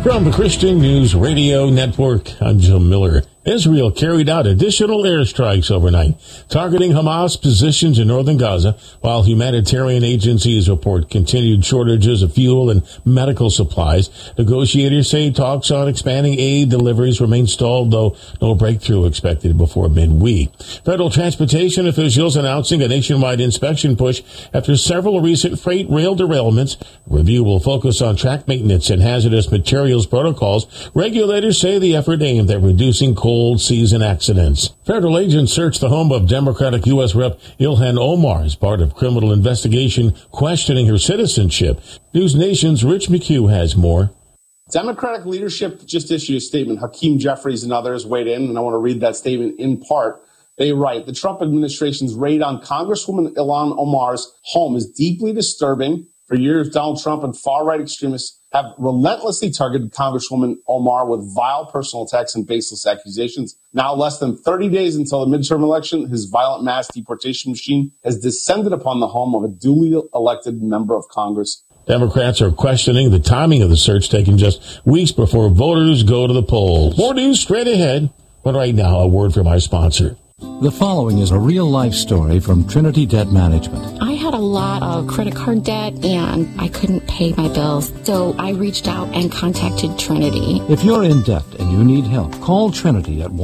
From the Christian News Radio Network, I'm Jim Miller. Israel carried out additional airstrikes overnight, targeting Hamas positions in northern Gaza, while humanitarian agencies report continued shortages of fuel and medical supplies. Negotiators say talks on expanding aid deliveries remain stalled, though no breakthrough expected before midweek. Federal transportation officials announcing a nationwide inspection push after several recent freight rail derailments. The review will focus on track maintenance and hazardous materials protocols. Regulators say the effort aimed at reducing cold season accidents. Federal agents searched the home of Democratic U.S. Rep. Ilhan Omar as part of criminal investigation questioning her citizenship. News Nation's Rich McHugh has more. Democratic leadership just issued a statement. Hakeem Jeffries and others weighed in, and I want to read that statement in part. They write, the Trump administration's raid on Congresswoman Ilhan Omar's home is deeply disturbing. For years, Donald Trump and far-right extremists have relentlessly targeted Congresswoman Omar with vile personal attacks and baseless accusations. Now, less than 30 days until the midterm election, his violent mass deportation machine has descended upon the home of a duly elected member of Congress. Democrats are questioning the timing of the search, taking just weeks before voters go to the polls. More news straight ahead, but right now, a word from our sponsor. The following is a real-life story from Trinity Debt Management. I had a lot of credit card debt, and I couldn't pay my bills, so I reached out and contacted Trinity. If you're in debt and you need help, call Trinity at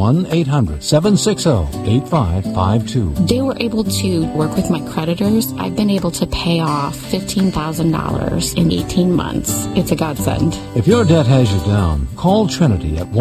1-800-760-8552. They were able to work with my creditors. I've been able to pay off $15,000 in 18 months. It's a godsend. If your debt has you down, call Trinity at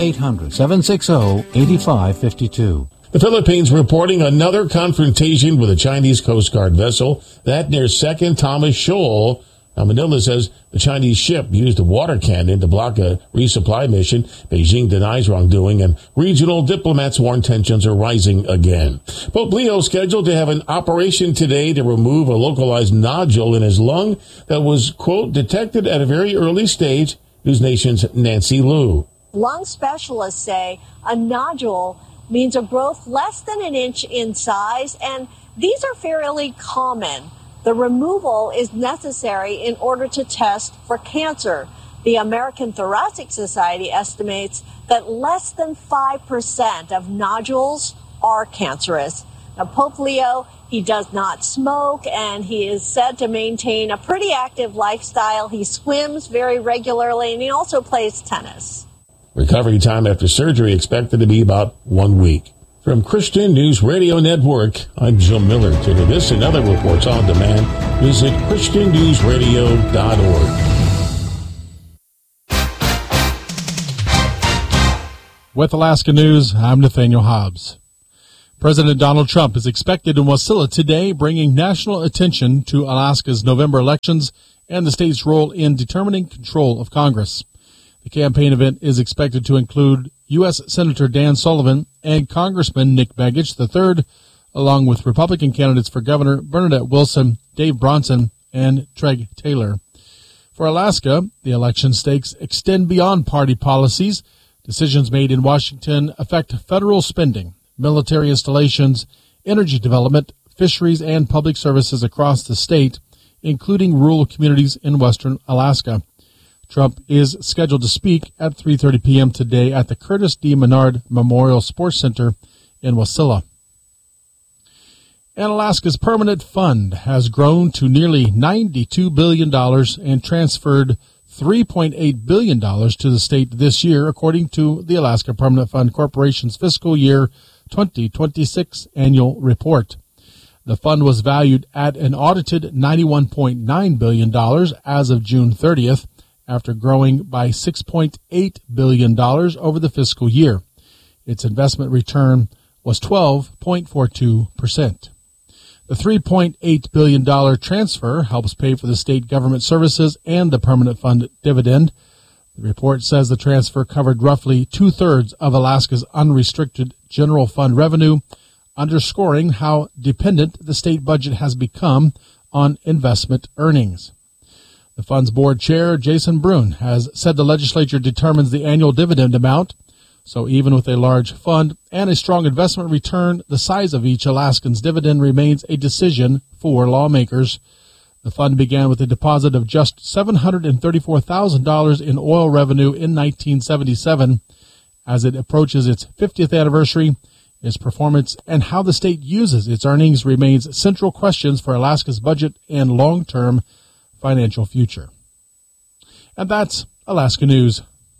1-800-760-8552. The Philippines reporting another confrontation with a Chinese Coast Guard vessel, that near 2nd Thomas Shoal. Now, Manila says the Chinese ship used a water cannon to block a resupply mission. Beijing denies wrongdoing, and regional diplomats warn tensions are rising again. Pope Leo scheduled to have an operation today to remove a localized nodule in his lung that was, quote, detected at a very early stage. News Nation's Nancy Liu. Lung specialists say a nodule means a growth less than an inch in size, and these are fairly common. The removal is necessary in order to test for cancer. The American Thoracic Society estimates that less than 5% of nodules are cancerous. Now, Pope Leo, he does not smoke, and he is said to maintain a pretty active lifestyle. He swims very regularly, and he also plays tennis. Recovery time after surgery expected to be about 1 week. From Christian News Radio Network, I'm Jim Miller. To hear this and other reports on demand, visit ChristianNewsRadio.org. With Alaska News, I'm Nathaniel Hobbs. President Donald Trump is expected in Wasilla today, bringing national attention to Alaska's November elections and the state's role in determining control of Congress. The campaign event is expected to include U.S. Senator Dan Sullivan and Congressman Nick Begich III, along with Republican candidates for governor Bernadette Wilson, Dave Bronson, and Treg Taylor. For Alaska, the election stakes extend beyond party policies. Decisions made in Washington affect federal spending, military installations, energy development, fisheries, and public services across the state, including rural communities in western Alaska. Trump is scheduled to speak at 3:30 p.m. today at the Curtis D. Menard Memorial Sports Center in Wasilla. And Alaska's permanent fund has grown to nearly $92 billion and transferred $3.8 billion to the state this year, according to the Alaska Permanent Fund Corporation's fiscal year 2026 annual report. The fund was valued at an audited $91.9 billion as of June 30th, after growing by $6.8 billion over the fiscal year. Its investment return was 12.42%. The $3.8 billion transfer helps pay for the state government services and the permanent fund dividend. The report says the transfer covered roughly two-thirds of Alaska's unrestricted general fund revenue, underscoring how dependent the state budget has become on investment earnings. The fund's board chair, Jason Brune, has said the legislature determines the annual dividend amount. So even with a large fund and a strong investment return, the size of each Alaskan's dividend remains a decision for lawmakers. The fund began with a deposit of just $734,000 in oil revenue in 1977. As it approaches its 50th anniversary, its performance and how the state uses its earnings remains central questions for Alaska's budget and long-term financial future. And that's Alaska News.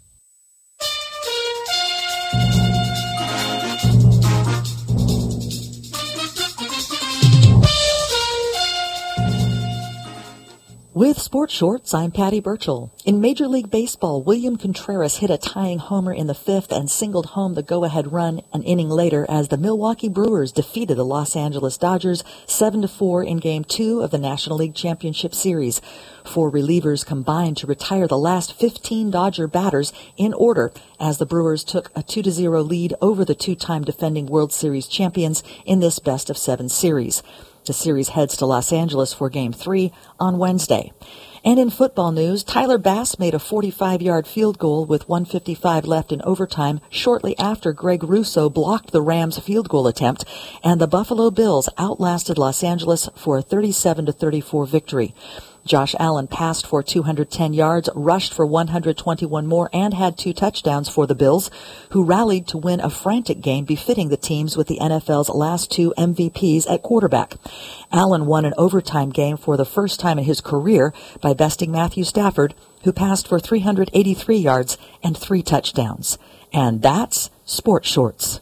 With Sports Shorts, I'm Patty Burchell. In Major League Baseball, William Contreras hit a tying homer in the fifth and singled home the go-ahead run an inning later as the Milwaukee Brewers defeated the Los Angeles Dodgers 7-4 in Game 2 of the National League Championship Series. 4 relievers combined to retire the last 15 Dodger batters in order as the Brewers took a 2-0 lead over the two-time defending World Series champions in this best-of-7 series. The series heads to Los Angeles for Game 3 on Wednesday. And in football news, Tyler Bass made a 45-yard field goal with 1:55 left in overtime shortly after Greg Russo blocked the Rams' field goal attempt, and the Buffalo Bills outlasted Los Angeles for a 37-34 victory. Josh Allen passed for 210 yards, rushed for 121 more, and had 2 touchdowns for the Bills, who rallied to win a frantic game befitting the teams with the NFL's last 2 MVPs at quarterback. Allen won an overtime game for the first time in his career by besting Matthew Stafford, who passed for 383 yards and 3 touchdowns. And that's Sports Shorts.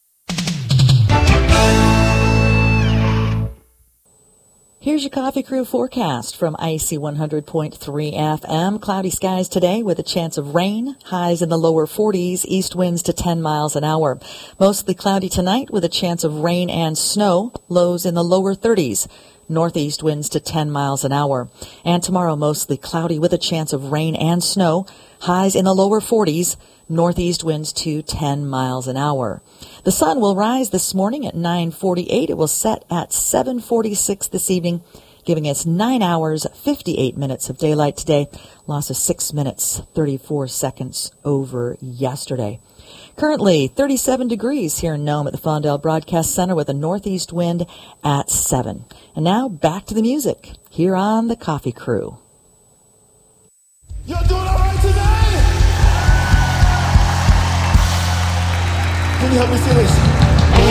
Here's your Coffee Crew forecast from IC 100.3 FM. Cloudy skies today with a chance of rain. Highs in the lower 40s, east winds to 10 miles an hour. Mostly cloudy tonight with a chance of rain and snow. Lows in the lower 30s. Northeast winds to 10 miles an hour. And tomorrow mostly cloudy with a chance of rain and snow. Highs in the lower 40s. Northeast winds to 10 miles an hour. The sun will rise this morning at 9:48. It will set at 7:46 this evening, giving us 9 hours, 58 minutes of daylight today. Loss of 6 minutes, 34 seconds over yesterday. Currently 37 degrees here in Nome at the Fondell Broadcast Center with a northeast wind at 7. And now back to the music here on the Coffee Crew. You're doing all right today? Can you help me say this?